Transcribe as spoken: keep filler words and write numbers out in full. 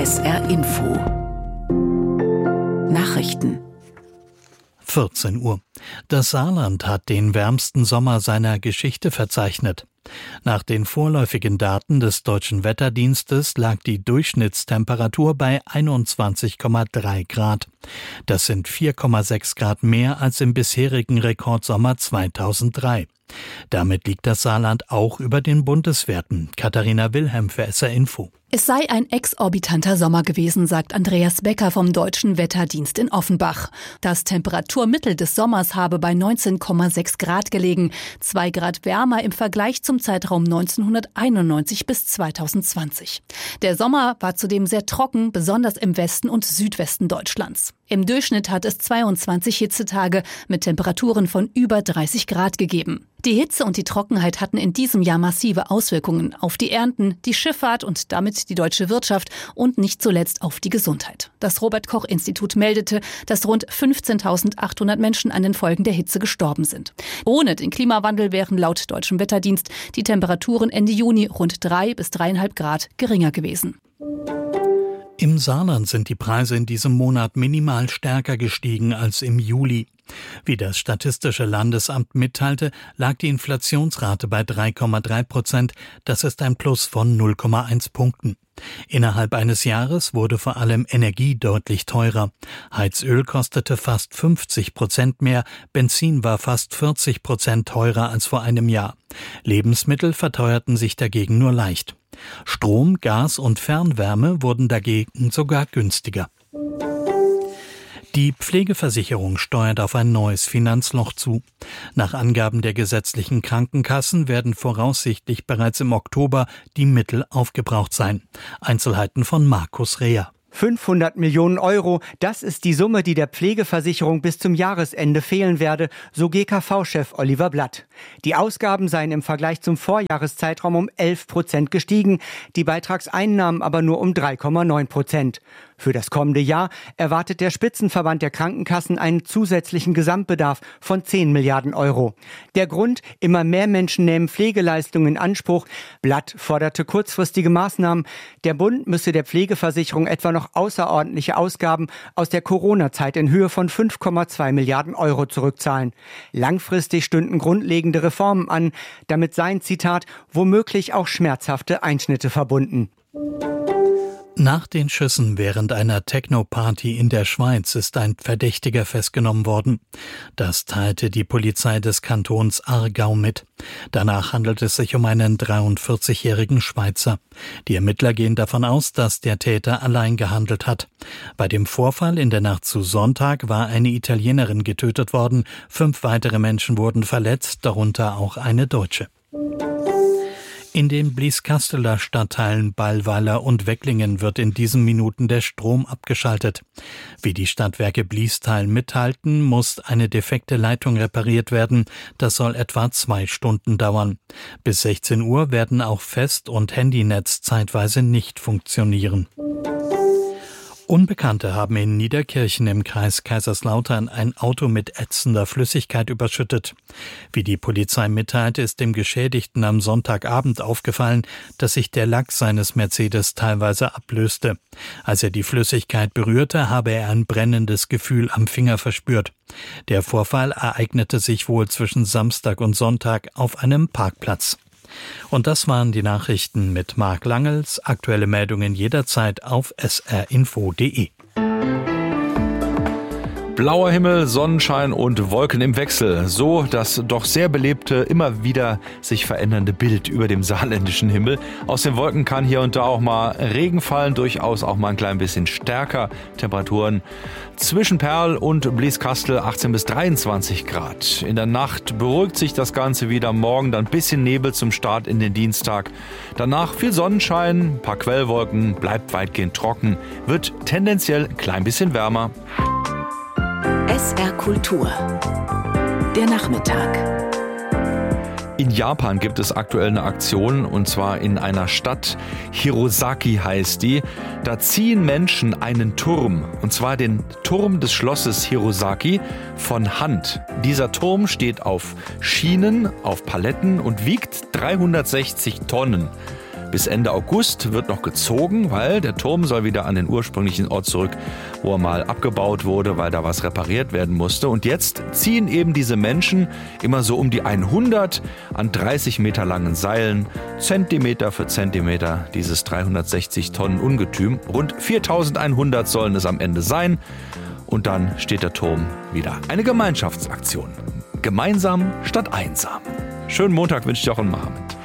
S R Info Nachrichten vierzehn Uhr. Das Saarland hat den wärmsten Sommer seiner Geschichte verzeichnet. Nach den vorläufigen Daten des Deutschen Wetterdienstes lag die Durchschnittstemperatur bei einundzwanzig Komma drei Grad. Das sind vier Komma sechs Grad mehr als im bisherigen Rekordsommer zweitausenddrei. Damit liegt das Saarland auch über den Bundeswerten. Katharina Wilhelm für S R Info. Es sei ein exorbitanter Sommer gewesen, sagt Andreas Becker vom Deutschen Wetterdienst in Offenbach. Das Temperaturmittel des Sommers habe bei neunzehn Komma sechs Grad gelegen, zwei Grad wärmer im Vergleich zum Zeitraum neunzehnhunderteinundneunzig bis zweitausendzwanzig. Der Sommer war zudem sehr trocken, besonders im Westen und Südwesten Deutschlands. Im Durchschnitt hat es zweiundzwanzig Hitzetage mit Temperaturen von über dreißig Grad gegeben. Die Hitze und die Trockenheit hatten in diesem Jahr massive Auswirkungen auf die Ernten, die Schifffahrt und damit die deutsche Wirtschaft und nicht zuletzt auf die Gesundheit. Das Robert-Koch-Institut meldete, dass rund fünfzehntausendachthundert Menschen an den Folgen der Hitze gestorben sind. Ohne den Klimawandel wären laut Deutschem Wetterdienst die Temperaturen Ende Juni rund drei bis dreieinhalb Grad geringer gewesen. Im Saarland sind die Preise in diesem Monat minimal stärker gestiegen als im Juli. Wie das Statistische Landesamt mitteilte, lag die Inflationsrate bei drei Komma drei Prozent. Das ist ein Plus von null Komma eins Punkten. Innerhalb eines Jahres wurde vor allem Energie deutlich teurer. Heizöl kostete fast fünfzig Prozent mehr, Benzin war fast vierzig Prozent teurer als vor einem Jahr. Lebensmittel verteuerten sich dagegen nur leicht. Strom, Gas und Fernwärme wurden dagegen sogar günstiger. Die Pflegeversicherung steuert auf ein neues Finanzloch zu. Nach Angaben der gesetzlichen Krankenkassen werden voraussichtlich bereits im Oktober die Mittel aufgebraucht sein. Einzelheiten von Markus Reher. fünfhundert Millionen Euro, das ist die Summe, die der Pflegeversicherung bis zum Jahresende fehlen werde, so G K V-Chef Oliver Blatt. Die Ausgaben seien im Vergleich zum Vorjahreszeitraum um elf Prozent gestiegen, die Beitragseinnahmen aber nur um drei Komma neun Prozent. Für das kommende Jahr erwartet der Spitzenverband der Krankenkassen einen zusätzlichen Gesamtbedarf von zehn Milliarden Euro. Der Grund: immer mehr Menschen nehmen Pflegeleistungen in Anspruch. Blatt forderte kurzfristige Maßnahmen. Der Bund müsse der Pflegeversicherung etwa noch außerordentliche Ausgaben aus der Corona-Zeit in Höhe von fünf Komma zwei Milliarden Euro zurückzahlen. Langfristig stünden grundlegende Reformen an. Damit seien, Zitat, womöglich auch schmerzhafte Einschnitte verbunden. Nach den Schüssen während einer Techno-Party in der Schweiz ist ein Verdächtiger festgenommen worden. Das teilte die Polizei des Kantons Aargau mit. Danach handelt es sich um einen dreiundvierzigjährigen Schweizer. Die Ermittler gehen davon aus, dass der Täter allein gehandelt hat. Bei dem Vorfall in der Nacht zu Sonntag war eine Italienerin getötet worden. Fünf weitere Menschen wurden verletzt, darunter auch eine Deutsche. In den Blieskasseler Stadtteilen Ballweiler und Wecklingen wird in diesen Minuten der Strom abgeschaltet. Wie die Stadtwerke Bliestal mitteilten, muss eine defekte Leitung repariert werden. Das soll etwa zwei Stunden dauern. Bis sechzehn Uhr werden auch Fest- und Handynetz zeitweise nicht funktionieren. Unbekannte haben in Niederkirchen im Kreis Kaiserslautern ein Auto mit ätzender Flüssigkeit überschüttet. Wie die Polizei mitteilte, ist dem Geschädigten am Sonntagabend aufgefallen, dass sich der Lack seines Mercedes teilweise ablöste. Als er die Flüssigkeit berührte, habe er ein brennendes Gefühl am Finger verspürt. Der Vorfall ereignete sich wohl zwischen Samstag und Sonntag auf einem Parkplatz. Und das waren die Nachrichten mit Marc Langels. Aktuelle Meldungen jederzeit auf s r info punkt d e. Blauer Himmel, Sonnenschein und Wolken im Wechsel. So das doch sehr belebte, immer wieder sich verändernde Bild über dem saarländischen Himmel. Aus den Wolken kann hier und da auch mal Regen fallen, durchaus auch mal ein klein bisschen stärker. Temperaturen zwischen Perl und Blieskastel achtzehn bis dreiundzwanzig Grad. In der Nacht beruhigt sich das Ganze wieder. Morgen dann ein bisschen Nebel zum Start in den Dienstag. Danach viel Sonnenschein, ein paar Quellwolken, bleibt weitgehend trocken, wird tendenziell ein klein bisschen wärmer. S R Kultur. Der Nachmittag. In Japan gibt es aktuell eine Aktion, und zwar in einer Stadt, Hirosaki heißt die. Da ziehen Menschen einen Turm, und zwar den Turm des Schlosses Hirosaki, von Hand. Dieser Turm steht auf Schienen, auf Paletten und wiegt dreihundertsechzig Tonnen. Bis Ende August wird noch gezogen, weil der Turm soll wieder an den ursprünglichen Ort zurück, wo er mal abgebaut wurde, weil da was repariert werden musste. Und jetzt ziehen eben diese Menschen immer so um die hundert an dreißig Meter langen Seilen, Zentimeter für Zentimeter, dieses dreihundertsechzig Tonnen Ungetüm. Rund viertausendeinhundert sollen es am Ende sein. Und dann steht der Turm wieder. Eine Gemeinschaftsaktion. Gemeinsam statt einsam. Schönen Montag wünsche ich auch an Mohammed.